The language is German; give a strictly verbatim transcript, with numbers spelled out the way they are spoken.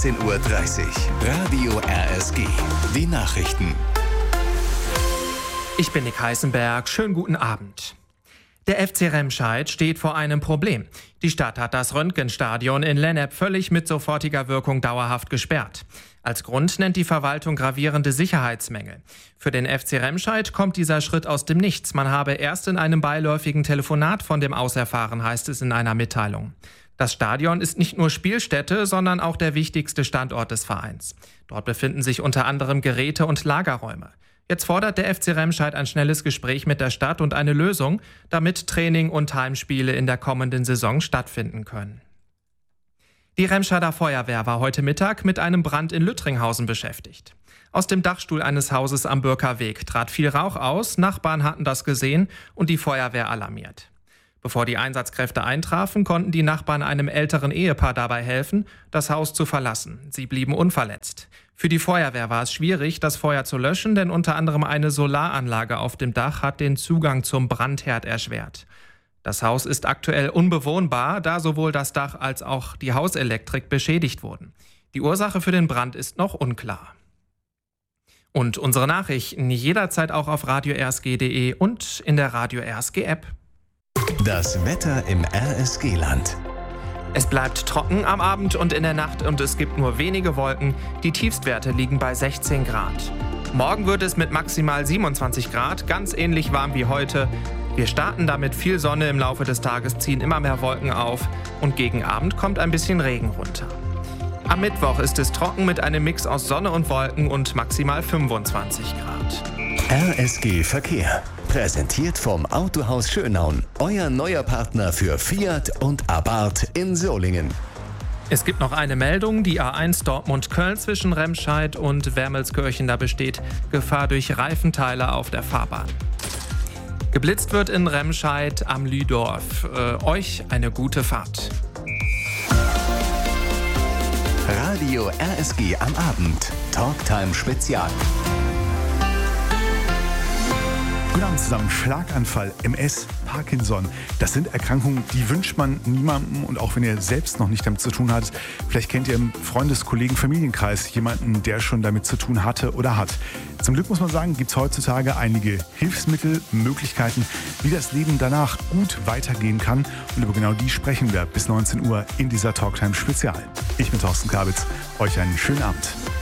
zehn Uhr dreißig. Radio R S G. Die Nachrichten. Ich bin Nick Heißenberg. Schönen guten Abend. Der F C Remscheid steht vor einem Problem. Die Stadt hat das Röntgenstadion in Lennep völlig mit sofortiger Wirkung dauerhaft gesperrt. Als Grund nennt die Verwaltung gravierende Sicherheitsmängel. Für den F C Remscheid kommt dieser Schritt aus dem Nichts. Man habe erst in einem beiläufigen Telefonat von dem aus erfahren, heißt es in einer Mitteilung. Das Stadion ist nicht nur Spielstätte, sondern auch der wichtigste Standort des Vereins. Dort befinden sich unter anderem Geräte und Lagerräume. Jetzt fordert der F C Remscheid ein schnelles Gespräch mit der Stadt und eine Lösung, damit Training und Heimspiele in der kommenden Saison stattfinden können. Die Remscheider Feuerwehr war heute Mittag mit einem Brand in Lüttringhausen beschäftigt. Aus dem Dachstuhl eines Hauses am Bürker Weg trat viel Rauch aus, Nachbarn hatten das gesehen und die Feuerwehr alarmiert. Bevor die Einsatzkräfte eintrafen, konnten die Nachbarn einem älteren Ehepaar dabei helfen, das Haus zu verlassen. Sie blieben unverletzt. Für die Feuerwehr war es schwierig, das Feuer zu löschen, denn unter anderem eine Solaranlage auf dem Dach hat den Zugang zum Brandherd erschwert. Das Haus ist aktuell unbewohnbar, da sowohl das Dach als auch die Hauselektrik beschädigt wurden. Die Ursache für den Brand ist noch unklar. Und unsere Nachrichten jederzeit auch auf radio r s g punkt d e und in der Radio R S G App. Das Wetter im R S G-Land. Es bleibt trocken am Abend und in der Nacht und es gibt nur wenige Wolken. Die Tiefstwerte liegen bei sechzehn Grad. Morgen wird es mit maximal siebenundzwanzig Grad, ganz ähnlich warm wie heute. Wir starten damit viel Sonne, im Laufe des Tages ziehen immer mehr Wolken auf und gegen Abend kommt ein bisschen Regen runter. Am Mittwoch ist es trocken mit einem Mix aus Sonne und Wolken und maximal fünfundzwanzig Grad. R S G Verkehr. Präsentiert vom Autohaus Schönaun. Euer neuer Partner für Fiat und Abarth in Solingen. Es gibt noch eine Meldung. Die A eins Dortmund-Köln zwischen Remscheid und Wermelskirchen. Da besteht Gefahr durch Reifenteile auf der Fahrbahn. Geblitzt wird in Remscheid am Lüdorf. Äh, euch eine gute Fahrt. Radio R S G am Abend. Talktime Spezial. Guten Abend zusammen. Schlaganfall, M S, Parkinson, das sind Erkrankungen, die wünscht man niemandem. Und auch wenn ihr selbst noch nicht damit zu tun hattet, vielleicht kennt ihr im Freundes-, Kollegen-, Familienkreis jemanden, der schon damit zu tun hatte oder hat. Zum Glück muss man sagen, gibt es heutzutage einige Hilfsmittel, Möglichkeiten, wie das Leben danach gut weitergehen kann. Und über genau die sprechen wir bis neunzehn Uhr in dieser Talktime Spezial. Ich bin Thorsten Kabitz. Euch einen schönen Abend.